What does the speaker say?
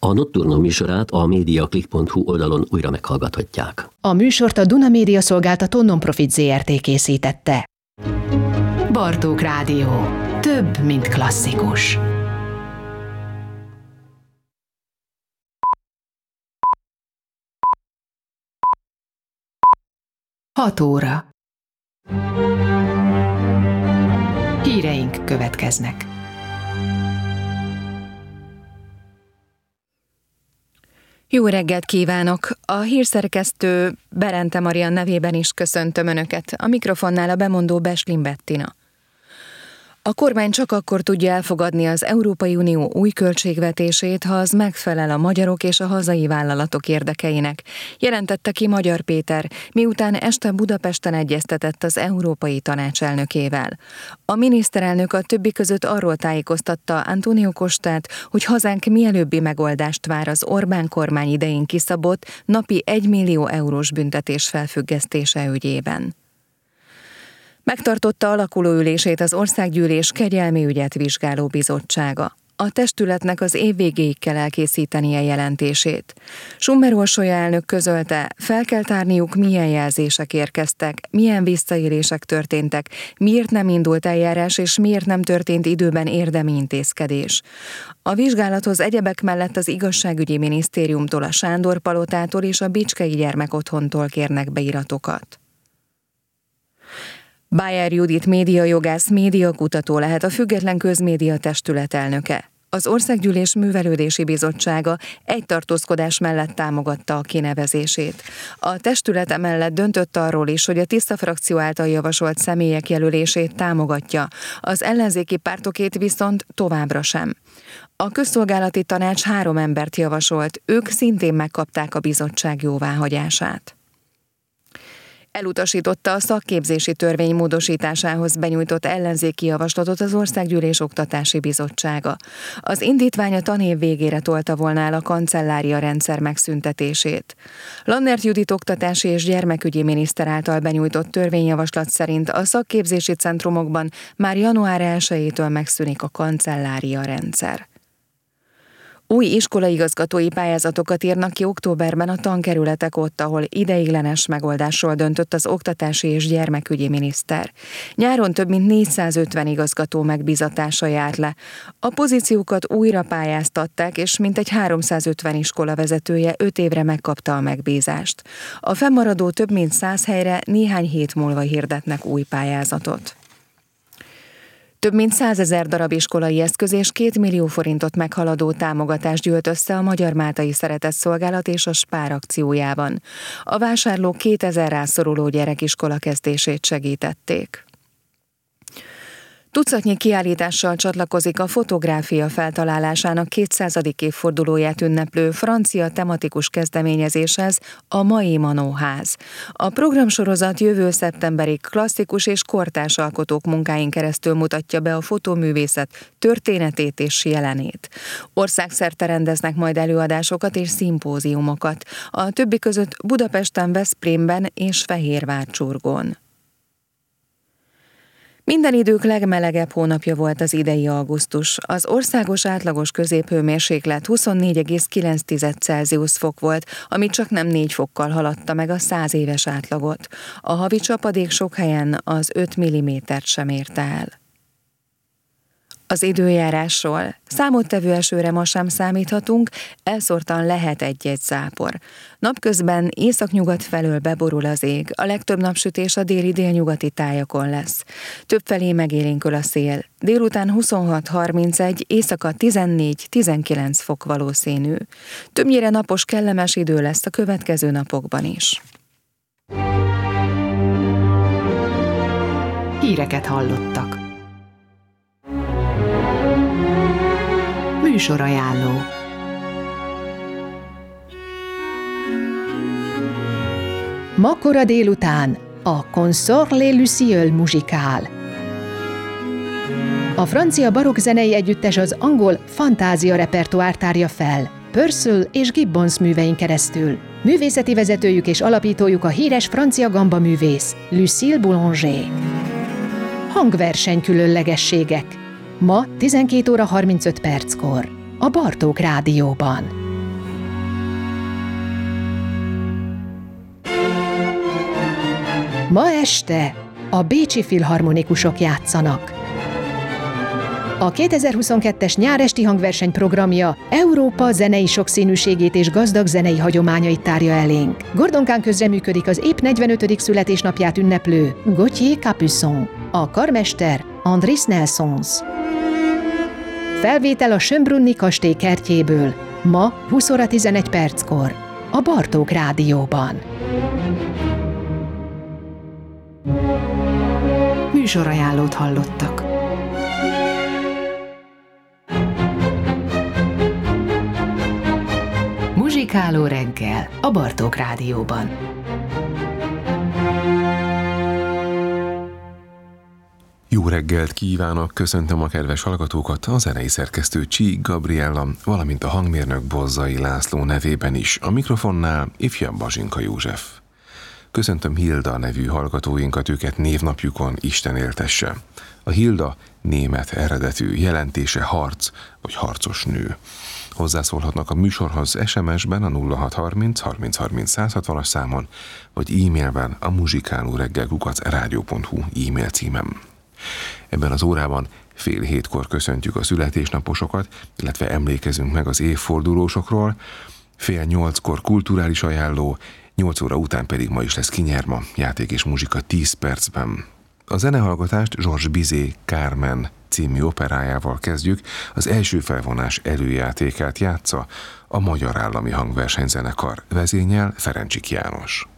A Nocturno műsorát a mediaclick.hu oldalon újra meghallgathatják. A műsort a Duna Média szolgáltató non-profit Zrt. Készítette. Bartók Rádió. Több, mint klasszikus. Hat óra. Híreink következnek. Jó reggelt kívánok! A hírszerkesztő Berente Maria nevében is köszöntöm Önöket. A mikrofonnál a bemondó Beslin Bettina. A kormány csak akkor tudja elfogadni az Európai Unió új költségvetését, ha az megfelel a magyarok és a hazai vállalatok érdekeinek, jelentette ki Magyar Péter, miután este Budapesten egyeztetett az Európai Tanács elnökével. A miniszterelnök a többi között arról tájékoztatta Antonio Costát, hogy hazánk mielőbbi megoldást vár az Orbán kormány idején kiszabott napi 1 millió eurós büntetés felfüggesztése ügyében. Megtartotta alakulóülését az Országgyűlés kegyelmi ügyet vizsgáló bizottsága. A testületnek az év végéig kell elkészítenie jelentését. Summer Orsolya elnök közölte, fel kell tárniuk, milyen jelzések érkeztek, milyen visszaélések történtek, miért nem indult eljárás és miért nem történt időben érdemi intézkedés. A vizsgálathoz egyebek mellett az Igazságügyi Minisztériumtól, a Sándor Palotától és a Bicskei Gyermekotthontól kérnek beiratokat. Bájer Judit médiajogász, médiakutató lehet a Független Közmédia Testület elnöke. Az Országgyűlés Művelődési Bizottsága egy tartózkodás mellett támogatta a kinevezését. A testület emellett döntött arról is, hogy a Tiszta frakció által javasolt személyek jelölését támogatja, az ellenzéki pártokét viszont továbbra sem. A Közszolgálati Tanács 3 embert javasolt, ők szintén megkapták a bizottság jóváhagyását. Elutasította a szakképzési törvény módosításához benyújtott ellenzéki javaslatot az Országgyűlés Oktatási Bizottsága. Az indítvány a tanév végére tolta volna el a kancellária rendszer megszüntetését. Lannert Judit oktatási és gyermekügyi miniszter által benyújtott törvényjavaslat szerint a szakképzési centrumokban már január 1-től megszűnik a kancellária rendszer. Új iskolaigazgatói pályázatokat írnak ki októberben a tankerületek ott, ahol ideiglenes megoldásról döntött az oktatási és gyermekügyi miniszter. Nyáron több mint 450 igazgató megbízatása járt le. A pozíciókat újra pályáztatták, és mintegy 350 iskola vezetője 5 évre megkapta a megbízást. A fennmaradó több mint 100 helyre néhány hét múlva hirdetnek új pályázatot. Több mint 100 000 darab iskolai eszköz és 2 millió forintot meghaladó támogatást gyűlt össze a Magyar Máltai Szeretetszolgálat és a Spár akciójában. A vásárlók 2000 rászoruló gyerekiskola kezdését segítették. Tucatnyi kiállítással csatlakozik a fotográfia feltalálásának 200. évfordulóját ünneplő francia tematikus kezdeményezéshez, a Mai Manóház. A programsorozat jövő szeptemberig klasszikus és kortárs alkotók munkáin keresztül mutatja be a fotóművészet történetét és jelenét. Országszerte rendeznek majd előadásokat és szimpóziumokat, a többi között Budapesten, Veszprémben és Fehérvárcsurgón. Minden idők legmelegebb hónapja volt az idei augusztus. Az országos átlagos középhőmérséklet 24,9 Celsius fok volt, ami csak nem 4 fokkal haladta meg a 100 éves átlagot. A havi csapadék sok helyen az 5 mm-t sem érte el. Az időjárásról. Számottevő esőre ma sem számíthatunk, elszórtan lehet egy-egy zápor. Napközben északnyugat felől beborul az ég, a legtöbb napsütés a déli-délnyugati tájakon lesz. Többfelé megélénkül a szél. Délután 26-31, éjszaka 14-19 fok valószínű. Többnyire napos, kellemes idő lesz a következő napokban is. Híreket hallottak. Műsorajánló. Ma kora délután a Consort les Lucioles Musicales. A francia barokk zenei együttes az angol fantázia repertoárt tárja fel, Purcell és Gibbons művein keresztül. Művészeti vezetőjük és alapítójuk a híres francia gamba művész, Lucille Boulanger. Hangverseny különlegességek. Ma 12 óra 35 perckor a Bartók Rádióban. Ma este a bécsi filharmonikusok játszanak. A 2022-es nyáresti hangverseny programja Európa zenei sokszínűségét és gazdag zenei hagyományait tárja elénk. Gordonkán közreműködik az épp 45. születésnapját ünneplő Gauthier Capuçon, a karmester Andris Nelsons. Felvétel a Schönbrunni kastély kertjéből, ma 20 óra 11 perckor, a Bartók Rádióban. Műsorajánlót hallottak. Muzsikáló reggel a Bartók Rádióban. Jó reggelt kívánok, köszöntöm a kedves hallgatókat, a zenei szerkesztő Csík Gabriella, valamint a hangmérnök Bozzai László nevében is, a mikrofonnál ifjabb Bazsinka József. Köszöntöm Hilda nevű hallgatóinkat, őket névnapjukon Isten éltesse. A Hilda német eredetű, jelentése harc vagy harcos nő. Hozzászólhatnak a műsorhoz SMS-ben a 0630 30 30 160-as számon, vagy e-mailben a muzsikálóreggel@radio.hu e-mail címem. Ebben az órában 6:30 köszöntjük a születésnaposokat, illetve emlékezünk meg az évfordulósokról, 7:30 kulturális ajánló, 8 óra után pedig ma is lesz Kinyerma, játék és muzsika 10 percben. A zenehallgatást Georges Bizet Carmen című operájával kezdjük, az első felvonás előjátékát játsza a Magyar Állami Hangversenyzenekar, vezényel Ferencsik János.